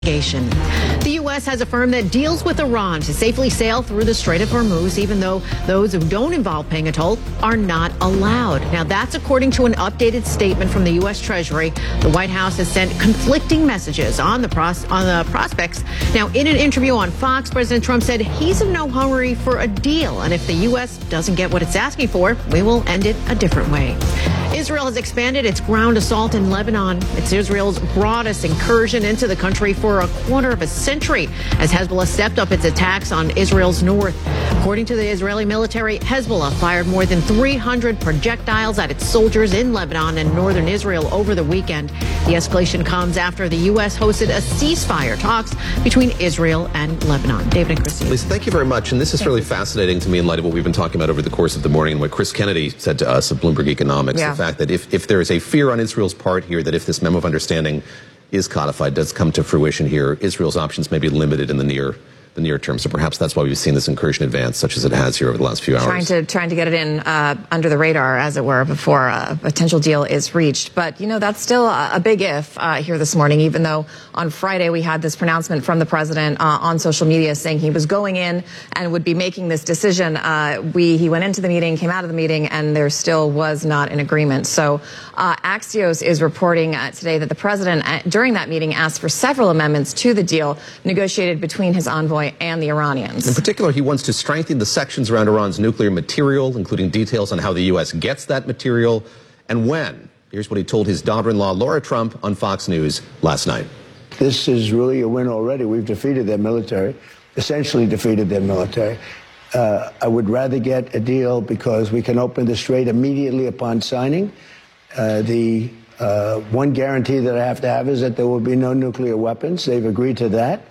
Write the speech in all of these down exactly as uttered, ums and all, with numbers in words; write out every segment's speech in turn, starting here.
The U S has affirmed that deals with Iran to safely sail through the Strait of Hormuz, even though those who don't involve paying a toll are not allowed. Now, that's according to an updated statement from the U S Treasury. The White House has sent conflicting messages on the pros- on the prospects. Now, in an interview on Fox, President Trump said he's in no hurry for a deal, and if the U S doesn't get what it's asking for, we will end it a different way. Israel has expanded its ground assault in Lebanon. It's Israel's broadest incursion into the country for a quarter of a century as Hezbollah stepped up its attacks on Israel's north. According to the Israeli military, Hezbollah fired more than three hundred projectiles at its soldiers in Lebanon and northern Israel over the weekend. The escalation comes after the U S hosted a ceasefire talks between Israel and Lebanon. David and Christine. Lisa, thank you very much. And this is really fascinating to me in light of what we've been talking about over the course of the morning and what Chris Kennedy said to us of Bloomberg Economics. Yeah. The fact that if, if there is a fear on Israel's part here that if this memo of understanding is codified, does come to fruition here, Israel's options may be limited in the near the near term. So perhaps that's why we've seen this incursion advance, such as it has here over the last few hours. Trying to trying to get it in uh, under the radar, as it were, before a potential deal is reached. But, you know, that's still a, a big if uh, here this morning, even though on Friday we had this pronouncement from the president uh, on social media saying he was going in and would be making this decision. Uh, we he went into the meeting, came out of the meeting, and there still was not an agreement. So uh, Axios is reporting uh, today that the president, uh, during that meeting, asked for several amendments to the deal negotiated between his envoy and the Iranians. In particular, he wants to strengthen the sections around Iran's nuclear material, including details on how the U S gets that material and when. Here's what he told his daughter-in-law, Laura Trump, on Fox News last night. This is really a win already. We've defeated their military, essentially defeated their military. Uh, I would rather get a deal because we can open the strait immediately upon signing. Uh, the uh, one guarantee that I have to have is that there will be no nuclear weapons. They've agreed to that.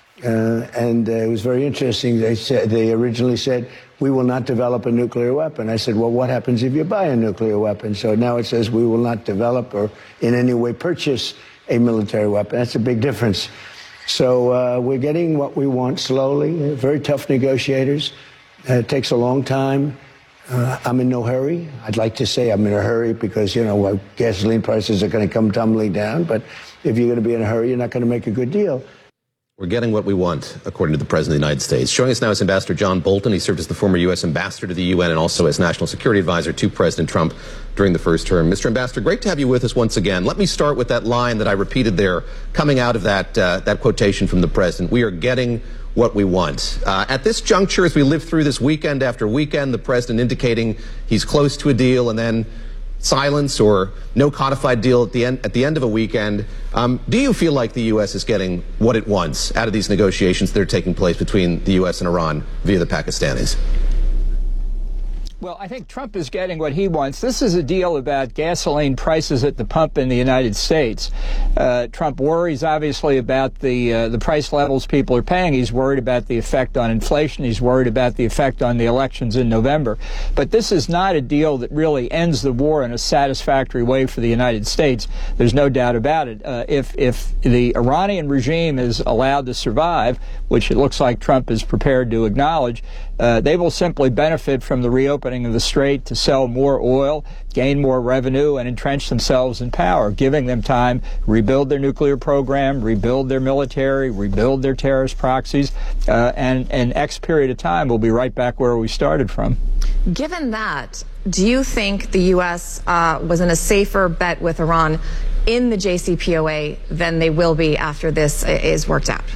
Uh, and uh, it was very interesting. They said they originally said, we will not develop a nuclear weapon. I said, well, what happens if you buy a nuclear weapon? So now it says we will not develop or in any way purchase a military weapon. That's a big difference. So uh, we're getting what we want slowly. Very tough negotiators. Uh, it takes a long time. Uh, I'm in no hurry. I'd like to say I'm in a hurry because, you know, gasoline prices are going to come tumbling down. But if you're going to be in a hurry, you're not going to make a good deal. We're getting what we want, according to the President of the United States. Joining us now is Ambassador John Bolton. He served as the former U S ambassador to the U N and also as national security advisor to President Trump during the first term. Mister Ambassador, great to have you with us once again. Let me start with that line that I repeated there, coming out of that, uh, that quotation from the President. We are getting what we want. Uh, at this juncture, as we live through this weekend after weekend, the President indicating he's close to a deal and then silence or no codified deal at the end at the end of a weekend. Um, do you feel like the U S is getting what it wants out of these negotiations that are taking place between the U S and Iran via the Pakistanis? Well, I think Trump is getting what he wants. This is a deal about gasoline prices at the pump in the United States. Uh, Trump worries, obviously, about the uh, the price levels people are paying. He's worried about the effect on inflation. He's worried about the effect on the elections in November. But this is not a deal that really ends the war in a satisfactory way for the United States. There's no doubt about it. Uh, if if the Iranian regime is allowed to survive, which it looks like Trump is prepared to acknowledge, uh, they will simply benefit from the reopening of the strait to sell more oil, gain more revenue, and entrench themselves in power, giving them time to rebuild their nuclear program, rebuild their military, rebuild their terrorist proxies, uh, and an X period of time we'll be right back where we started from. Given that, do you think the U S uh, was in a safer bet with Iran in the J C P O A than they will be after this is worked out?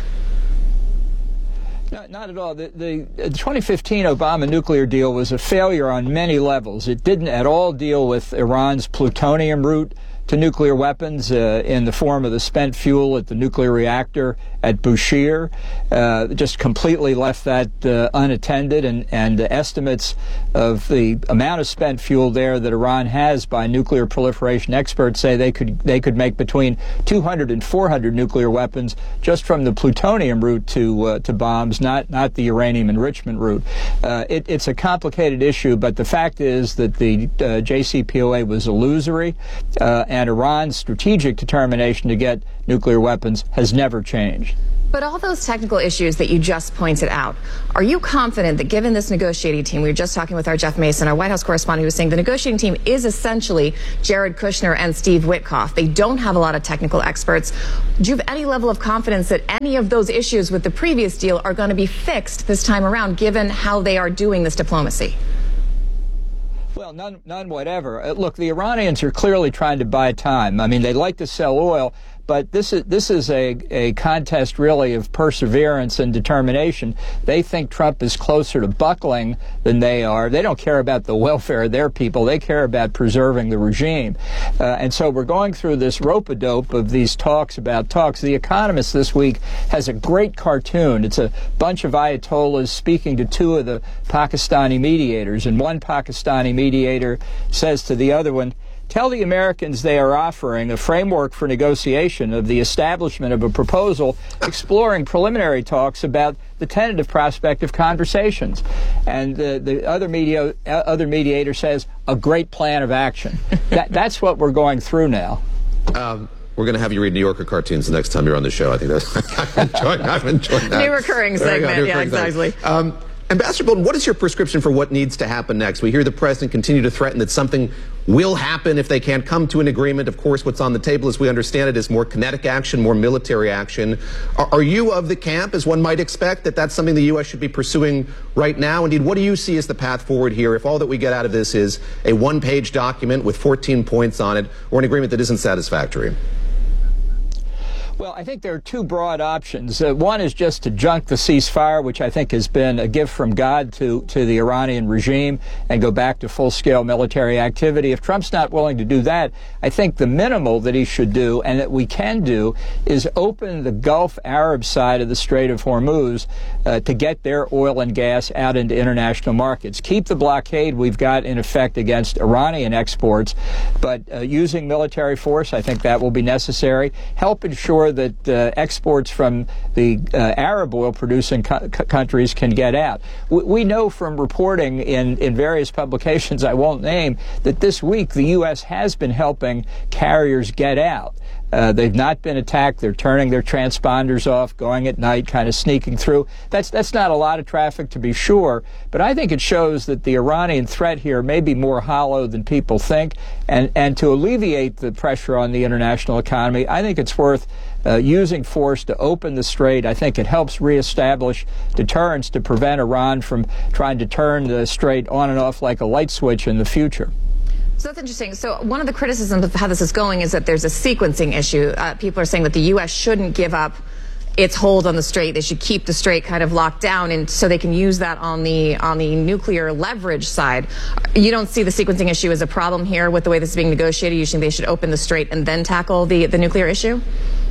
No, not at all. The, the, the twenty fifteen Obama nuclear deal was a failure on many levels. It didn't at all deal with Iran's plutonium route to nuclear weapons uh, in the form of the spent fuel at the nuclear reactor at Bushehr. Uh, just completely left that uh, unattended, and, and the estimates of the amount of spent fuel there that Iran has by nuclear proliferation experts say they could they could make between two hundred and four hundred nuclear weapons just from the plutonium route to uh, to bombs, not not the uranium enrichment route. Uh, it, it's a complicated issue, but the fact is that the uh, J C P O A was illusory, uh, and and Iran's strategic determination to get nuclear weapons has never changed. But all those technical issues that you just pointed out, are you confident that given this negotiating team, we were just talking with our Jeff Mason, our White House correspondent, who was saying the negotiating team is essentially Jared Kushner and Steve Witkoff. They don't have a lot of technical experts. Do you have any level of confidence that any of those issues with the previous deal are going to be fixed this time around, given how they are doing this diplomacy? Well, none, none whatever. Uh, look, the Iranians are clearly trying to buy time. I mean, they like to sell oil, but this is this is a, a contest really of perseverance and determination. They think Trump is closer to buckling than they are. They don't care about the welfare of their people. They care about preserving the regime. Uh, and so we're going through this rope-a-dope of these talks about talks. The Economist this week has a great cartoon. It's a bunch of Ayatollahs speaking to two of the Pakistani mediators, and one Pakistani mediator says to the other one, "Tell the Americans they are offering a framework for negotiation of the establishment of a proposal exploring preliminary talks about the tentative prospect of conversations." And the, the other, media, uh, other mediator says, "A great plan of action." that, that's what we're going through now. Um, we're going to have you read New Yorker cartoons the next time you're on the show. I think that's I'm enjoying, I'm enjoying that. New recurring segment, New yeah, recurring exactly. Um, Ambassador Bolton, what is your prescription for what needs to happen next? We hear the president continue to threaten that something will happen if they can't come to an agreement. Of course, what's on the table, as we understand it, is more kinetic action, more military action. Are, are you of the camp, as one might expect, that that's something the U S should be pursuing right now? Indeed, what do you see as the path forward here if all that we get out of this is a one-page document with fourteen points on it, or an agreement that isn't satisfactory? Well, I think there are two broad options. Uh, one is just to junk the ceasefire, which I think has been a gift from God to, to the Iranian regime, and go back to full-scale military activity. If Trump's not willing to do that, I think the minimal that he should do, and that we can do, is open the Gulf Arab side of the Strait of Hormuz uh, to get their oil and gas out into international markets. Keep the blockade we've got in effect against Iranian exports, but uh, using military force, I think that will be necessary. Help ensure that uh, exports from the uh, Arab oil-producing co countries can get out. We, we know from reporting in, in various publications I won't name that this week the U S has been helping carriers get out. Uh, they've not been attacked. They're turning their transponders off, going at night, kind of sneaking through. That's that's not a lot of traffic, to be sure, but I think it shows that the Iranian threat here may be more hollow than people think. And, and to alleviate the pressure on the international economy, I think it's worth uh, using force to open the strait. I think it helps reestablish deterrence to prevent Iran from trying to turn the strait on and off like a light switch in the future. So that's interesting. So one of the criticisms of how this is going is that there's a sequencing issue. Uh, people are saying that the U S shouldn't give up its hold on the strait. They should keep the strait kind of locked down, and so they can use that on the on the nuclear leverage side. You don't see the sequencing issue as a problem here with the way this is being negotiated? You think they should open the strait and then tackle the, the nuclear issue?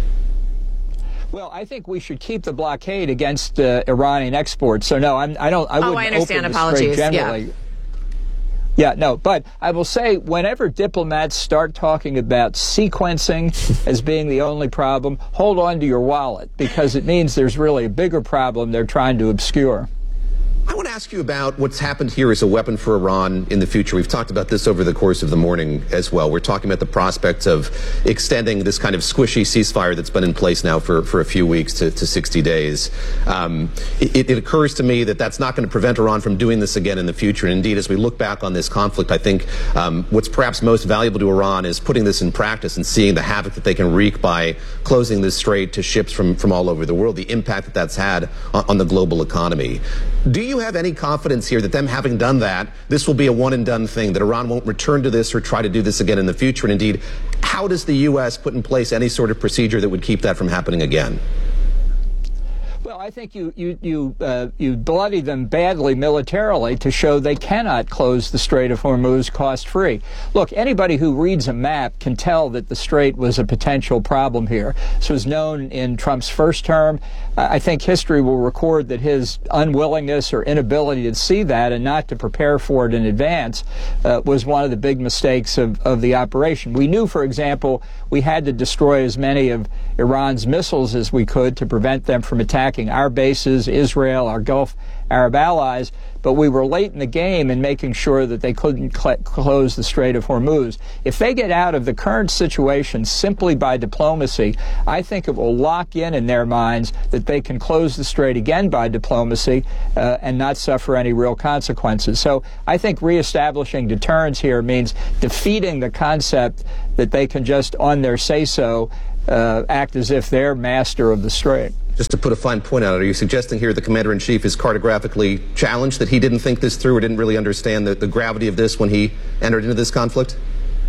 Well, I think we should keep the blockade against uh, Iranian exports. So no, I'm, I don't. I wouldn't oh, I understand. open the Apologies. strait generally. Yeah. Yeah, no, but I will say whenever diplomats start talking about sequencing as being the only problem, hold on to your wallet, because it means there's really a bigger problem they're trying to obscure. I want to ask you about what's happened here as a weapon for Iran in the future. We've talked about this over the course of the morning as well. We're talking about the prospects of extending this kind of squishy ceasefire that's been in place now for, for a few weeks to, to sixty days. Um, it, it occurs to me that that's not going to prevent Iran from doing this again in the future. And indeed, as we look back on this conflict, I think um, what's perhaps most valuable to Iran is putting this in practice and seeing the havoc that they can wreak by closing this strait to ships from, from all over the world, the impact that that's had on, on the global economy. Do you have any confidence here that them having done that, this will be a one and done thing, that Iran won't return to this or try to do this again in the future? And indeed, how does the U S put in place any sort of procedure that would keep that from happening again? Well, I think you you you uh, you bloody them badly militarily to show they cannot close the Strait of Hormuz cost-free. Look, anybody who reads a map can tell that the strait was a potential problem here. This was known in Trump's first term. I think history will record that his unwillingness or inability to see that and not to prepare for it in advance uh, was one of the big mistakes of, of the operation. We knew, for example, we had to destroy as many of Iran's missiles as we could to prevent them from attacking attacking our bases, Israel, our Gulf Arab allies, but we were late in the game in making sure that they couldn't cl- close the Strait of Hormuz. If they get out of the current situation simply by diplomacy, I think it will lock in in their minds that they can close the strait again by diplomacy uh, and not suffer any real consequences. So I think reestablishing deterrence here means defeating the concept that they can just, on their say-so, uh, act as if they're master of the strait. Just to put a fine point on it, are you suggesting here the commander-in-chief is cartographically challenged, that he didn't think this through or didn't really understand the, the gravity of this when he entered into this conflict?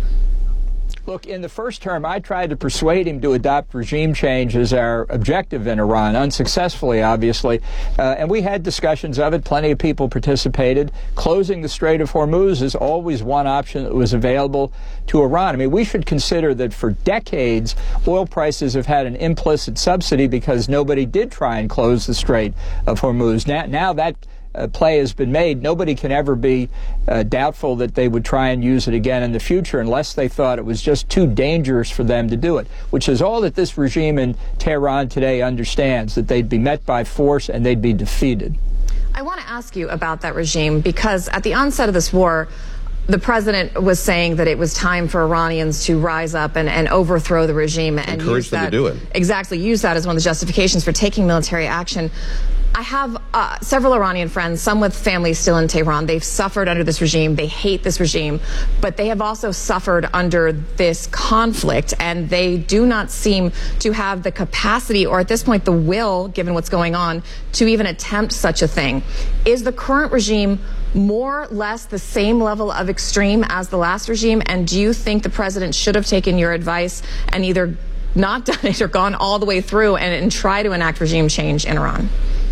Look, in the first term, I tried to persuade him to adopt regime change as our objective in Iran, unsuccessfully, obviously. Uh, and we had discussions of it. Plenty of people participated. Closing the Strait of Hormuz is always one option that was available to Iran. I mean, we should consider that for decades, oil prices have had an implicit subsidy because nobody did try and close the Strait of Hormuz. Now, now that Uh, play has been made. Nobody can ever be uh, doubtful that they would try and use it again in the future unless they thought it was just too dangerous for them to do it, which is all that this regime in Tehran today understands, that they'd be met by force and they'd be defeated. I want to ask you about that regime because at the onset of this war, the president was saying that it was time for Iranians to rise up and, and overthrow the regime and encourage use them that, to do it. Exactly, use that as one of the justifications for taking military action. I have uh, several Iranian friends, some with families still in Tehran. They've suffered under this regime. They hate this regime, but they have also suffered under this conflict, and they do not seem to have the capacity or at this point the will, given what's going on, to even attempt such a thing. Is the current regime more or less the same level of extreme as the last regime, and do you think the president should have taken your advice and either not done it or gone all the way through and, and try to enact regime change in Iran?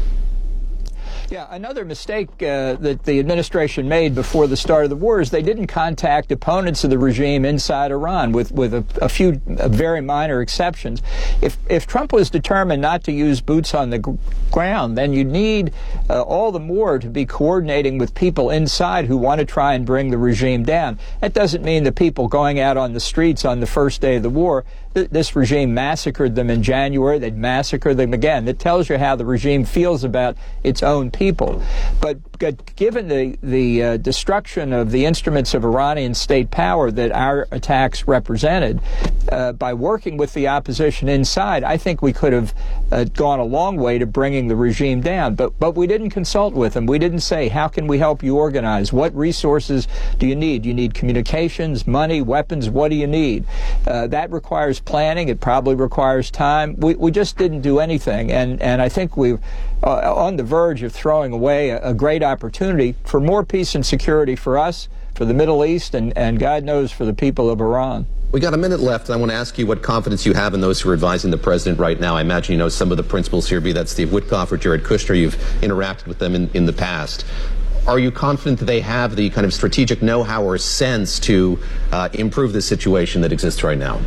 Yeah, another mistake uh, that the administration made before the start of the war is they didn't contact opponents of the regime inside Iran, with, with a, a few uh, very minor exceptions. If, if Trump was determined not to use boots on the gr- ground, then you need uh, all the more to be coordinating with people inside who want to try and bring the regime down. That doesn't mean the people going out on the streets on the first day of the war. Th- this regime massacred them in January. They'd massacre them again. It tells you how the regime feels about its own people. But given the, the uh, destruction of the instruments of Iranian state power that our attacks represented, uh, by working with the opposition inside, I think we could have uh, gone a long way to bringing the regime down. But, but we didn't consult with them. We didn't say, how can we help you organize? What resources do you need? Do you need communications, money, weapons? What do you need? Uh, that requires planning. It probably requires time. We, we just didn't do anything. And, and I think we're uh, on the verge of throwing away a, a great opportunity for more peace and security for us, for the Middle East, and, and God knows for the people of Iran. We got a minute left, and I want to ask you what confidence you have in those who are advising the president right now. I imagine you know some of the principals here, be that Steve Witkoff or Jared Kushner. You've interacted with them in, in the past. Are you confident that they have the kind of strategic know-how or sense to uh, improve the situation that exists right now?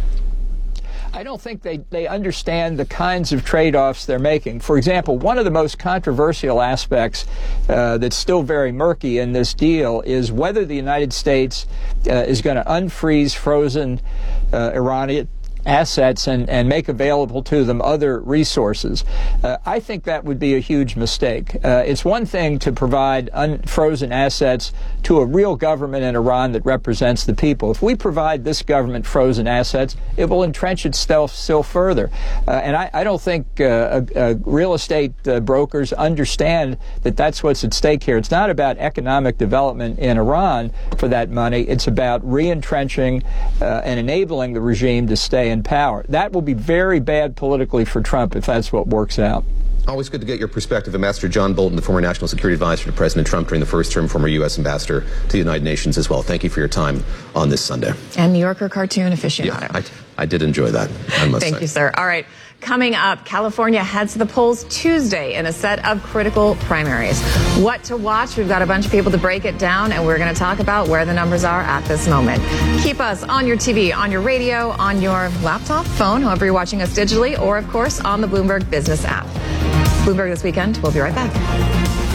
I don't think they, they understand the kinds of trade-offs they're making. For example, one of the most controversial aspects uh, that's still very murky in this deal is whether the United States uh, is going to unfreeze frozen uh, Iranian assets and, and make available to them other resources. Uh, I think that would be a huge mistake. Uh, it's one thing to provide unfrozen assets to a real government in Iran that represents the people. If we provide this government frozen assets, it will entrench itself still further. Uh, and I, I don't think uh, uh, uh, real estate uh, brokers understand that that's what's at stake here. It's not about economic development in Iran for that money. It's about re-entrenching uh, and enabling the regime to stay in power. That will be very bad politically for Trump if that's what works out. Always good to get your perspective. Ambassador John Bolton, the former National Security Advisor to President Trump during the first term, former U S Ambassador to the United Nations as well. Thank you for your time on this Sunday. And New Yorker cartoon aficionado. Yeah, I, I did enjoy that, I must Thank say. you, sir. All right. Coming up, California heads to the polls Tuesday in a set of critical primaries. What to watch? We've got a bunch of people to break it down, and we're going to talk about where the numbers are at this moment. Keep us on your T V, on your radio, on your laptop, phone, however you're watching us digitally, or, of course, on the Bloomberg Business app. Bloomberg This Weekend. We'll be right back.